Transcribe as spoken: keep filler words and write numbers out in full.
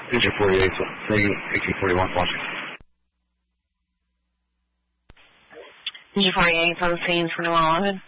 Engine forty-eight, saying eighteen forty-one, watching. Engine forty-eight on the scene for New eleven.